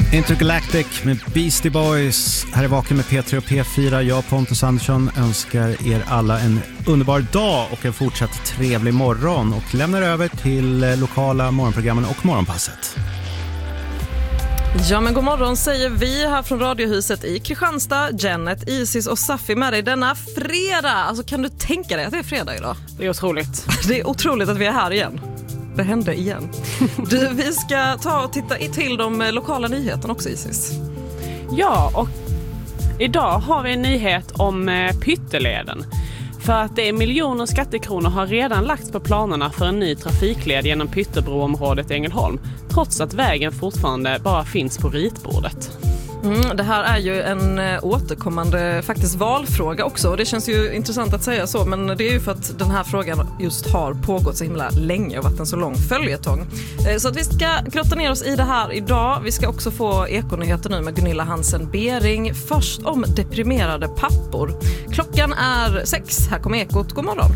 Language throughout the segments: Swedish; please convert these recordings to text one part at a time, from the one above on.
Intergalactic med Beastie Boys. Här är Vaken med P3 och P4. Jag, Pontus Andersson, önskar er alla en underbar dag och en fortsatt trevlig morgon och lämnar över till lokala morgonprogrammen och morgonpasset. Ja, men god morgon säger vi här från Radiohuset i Kristianstad. Janet, Isis och Safi med dig denna fredag. Alltså, kan du tänka dig att det är fredag idag? Det är otroligt. Det är otroligt att vi är här igen. Det hände igen. Du, vi ska ta och titta till de lokala nyheterna också, Isis. Ja, och idag har vi en nyhet om Pytteleden. För att det är miljoner skattekronor har redan lagts på planerna för en ny trafikled genom Pyttebroområdet i Ängelholm. Trots att vägen fortfarande bara finns på ritbordet. Det här är ju en återkommande faktiskt valfråga också, och det känns ju intressant att säga så, men det är ju för att den här frågan just har pågått så himla länge och varit en så lång följetong. Så att vi ska grotta ner oss i det här idag. Vi ska också få ekonyheter nu med Gunilla Hansen Bering. Först om deprimerade pappor. Klockan är 6. Här kommer Ekot. God morgon.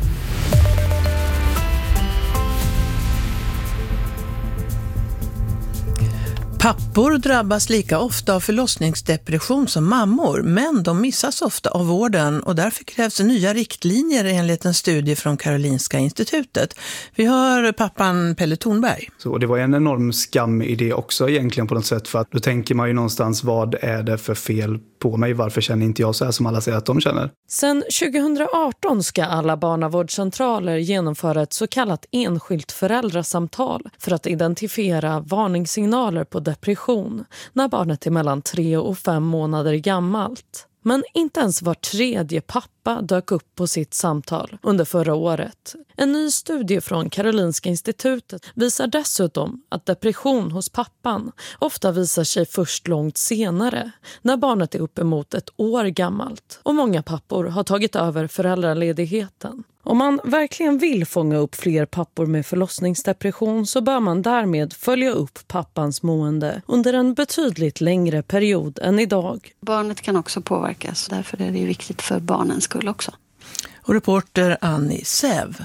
Pappor drabbas lika ofta av förlossningsdepression som mammor, men de missas ofta av vården och därför krävs nya riktlinjer enligt en studie från Karolinska institutet. Vi hör pappan Pelle Thornberg. Så det var en enorm skam i det också egentligen på något sätt, för att då tänker man ju någonstans, vad är det för fel på mig? Varför känner inte jag så här som alla säger att de känner? Sen 2018 ska alla barnavårdscentraler genomföra ett så kallat enskilt föräldrasamtal för att identifiera varningssignaler på depression när barnet är mellan 3 och 5 månader gammalt. Men inte ens var tredje pappa dök upp på sitt samtal under förra året. En ny studie från Karolinska institutet visar dessutom att depression hos pappan ofta visar sig först långt senare, när barnet är uppemot 1 år gammalt. Och många pappor har tagit över föräldraledigheten. Om man verkligen vill fånga upp fler pappor med förlossningsdepression så bör man därmed följa upp pappans mående under en betydligt längre period än idag. Barnet kan också påverkas, därför är det viktigt för barnens skull också. Och reporter Annie Säv.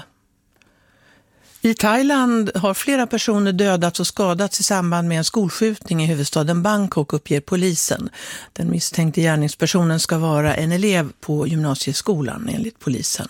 I Thailand har flera personer dödats och skadats i samband med en skolskjutning i huvudstaden Bangkok, uppger polisen. Den misstänkte gärningspersonen ska vara en elev på gymnasieskolan enligt polisen.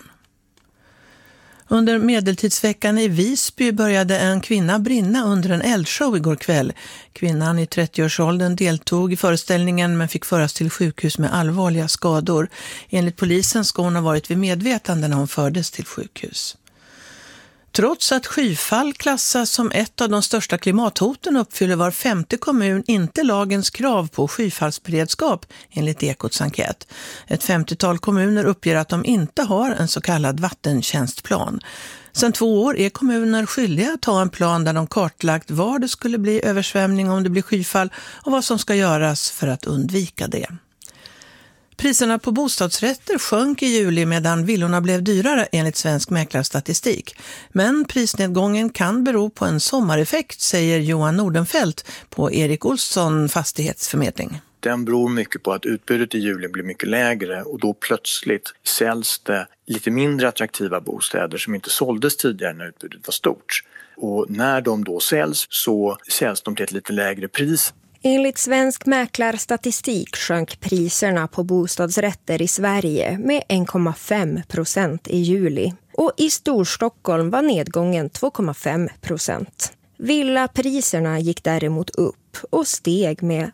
Under medeltidsveckan i Visby började en kvinna brinna under en eldshow igår kväll. Kvinnan i 30-årsåldern deltog i föreställningen men fick föras till sjukhus med allvarliga skador. Enligt polisen ska hon ha varit vid medvetande när hon fördes till sjukhus. Trots att skyfall klassas som ett av de största klimathoten uppfyller var 5:e kommun inte lagens krav på skyfallsberedskap enligt Ekots enkät. Ett 50-tal kommuner uppger att de inte har en så kallad vattentjänstplan. Sedan 2 år är kommuner skyldiga att ha en plan där de kartlagt var det skulle bli översvämning om det blir skyfall och vad som ska göras för att undvika det. Priserna på bostadsrätter sjönk i juli medan villorna blev dyrare enligt svensk mäklarstatistik. Men prisnedgången kan bero på en sommareffekt, säger Johan Nordenfelt på Erik Olsson fastighetsförmedling. Den beror mycket på att utbudet i juli blir mycket lägre och då plötsligt säljs det lite mindre attraktiva bostäder som inte såldes tidigare när utbudet var stort. Och när de då säljs så säljs de till ett lite lägre pris. Enligt svensk mäklarstatistik sjönk priserna på bostadsrätter i Sverige med 1,5% i juli. Och i Storstockholm var nedgången 2,5%. Villapriserna gick däremot upp och steg med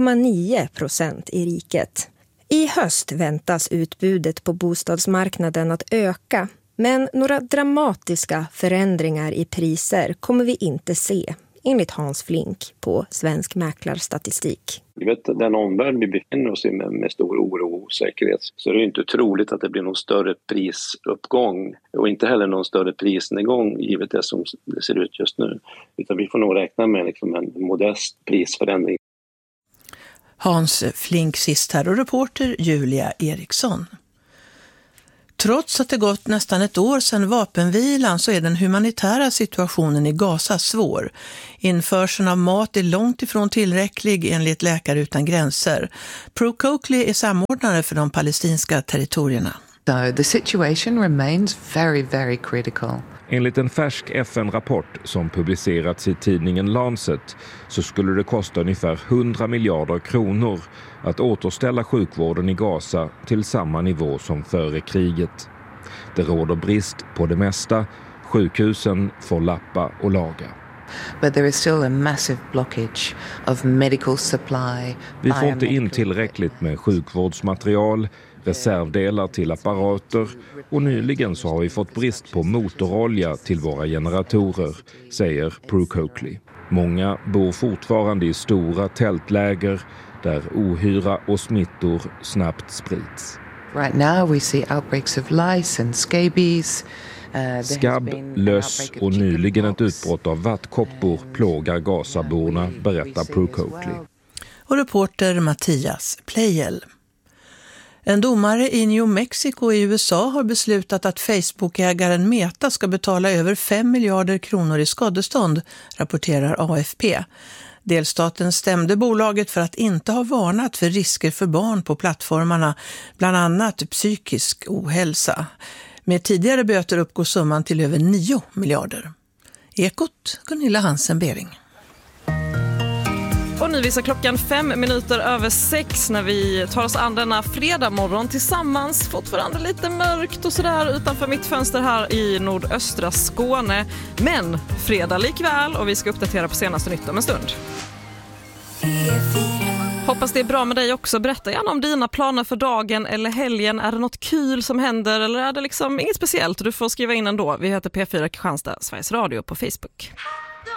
0,9% i riket. I höst väntas utbudet på bostadsmarknaden att öka, men några dramatiska förändringar i priser kommer vi inte se, enligt Hans Flink på svensk mäklarstatistik. Vi vet den omvärld vi befinner oss i med stor oro och osäkerhet, så det är inte troligt att det blir någon större prisuppgång och inte heller någon större prisnedgång givet det som det ser ut just nu. Utan vi får nog räkna med en modest prisförändring. Hans Flink sist här och reporter Julia Eriksson. Trots att det gått nästan 1 år sedan vapenvilan så är den humanitära situationen i Gaza svår. Införseln av mat är långt ifrån tillräcklig enligt Läkare utan gränser. Prue Coakley är samordnare för de palestinska territorierna. So the situation remains very, very critical. Enligt en färsk FN-rapport som publicerats i tidningen Lancet så skulle det kosta ungefär 100 miljarder kronor att återställa sjukvården i Gaza till samma nivå som före kriget. Det råder brist på det mesta. Sjukhusen får lappa och laga. But there is still a massive blockage of medical supply. Vi får inte in tillräckligt med sjukvårdsmaterial, reservdelar till apparater och nyligen så har vi fått brist på motorolja till våra generatorer, säger Prue Coakley. Många bor fortfarande i stora tältläger där ohyra och smittor snabbt sprids. Right now we see outbreaks of lice and scabies. Skabb, löss och nyligen ett utbrott av vattkoppor plågar Gazaborna, berättar Prue Coakley. Och reporter Mattias Plejel. En domare i New Mexico i USA har beslutat att Facebook-ägaren Meta ska betala över 5 miljarder kronor i skadestånd, rapporterar AFP. Delstaten stämde bolaget för att inte ha varnat för risker för barn på plattformarna, bland annat psykisk ohälsa. Med tidigare böter uppgår summan till över 9 miljarder. Ekot, Gunilla Hansen-Bering. Och nu visar klockan 6:05 när vi tar oss an denna fredag morgon tillsammans. Fortfarande lite mörkt och sådär utanför mitt fönster här i nordöstra Skåne. Men fredag likväl och vi ska uppdatera på senaste nytt om en stund. Hoppas det är bra med dig också. Berätta gärna om dina planer för dagen eller helgen. Är det något kul som händer eller är det liksom inget speciellt? Du får skriva in ändå. Vi heter P4 Kristianstad, Sveriges Radio på Facebook.